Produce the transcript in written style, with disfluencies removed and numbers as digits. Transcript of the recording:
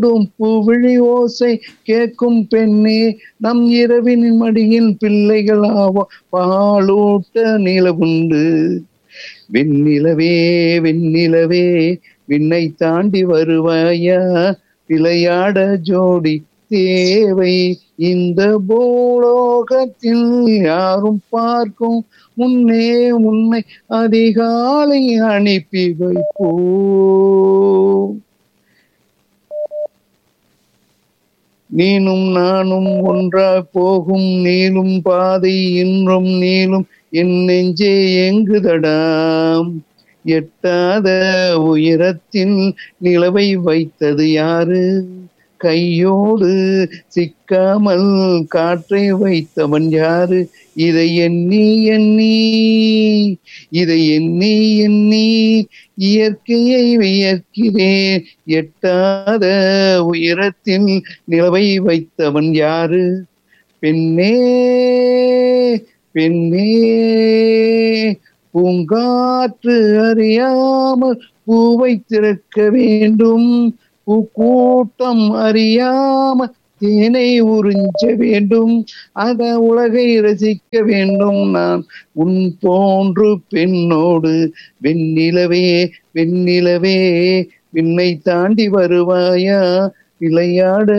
பூவிழி ஓசை கேட்கும் பெண்ணே, நம் இரவின் மடியின் பிள்ளைகளாவோ பாலூட்ட நிலவுண்டு. வெண்ணிலவே வெண்ணிலவே விண்ணை தாண்டி வருவாயா, விளையாட ஜோடி தேவை இந்த பூலோகத்தில். யாரும் பார்க்கும் முன்னே உன்னை அதிகாலை அனுப்பி வைப்போ. நீனும் நானும் ஒன்றாய் போகும் நீளும் பாதை இன்றும் நீளும் என் நெஞ்சே எங்குதடாம். எட்டாத உயரத்தில் நிலவை வைத்தது யாரு, கையோடு சிக்காமல் காற்றை வைத்தவன் யாரு. இதை எண்ணி எண்ணி இதை எண்ணி எண்ணி இயற்கையை வியர்க்கிறேன். எட்டாத உயரத்தில் நிலவை வைத்தவன் யாரு. பெண்ணே பெண்ணே பூங்காற்று அறியாமல் பூவை திறக்க வேண்டும், பூக்கூட்டம் அறியாமல் தேனை உறிஞ்ச வேண்டும், அத உலகை ரசிக்க வேண்டும் நான் உன் போன்று பெண்ணோடு. வெண்ணிலவே வெண்ணிலவே விண்ணை தாண்டி வருவாயா, விளையாட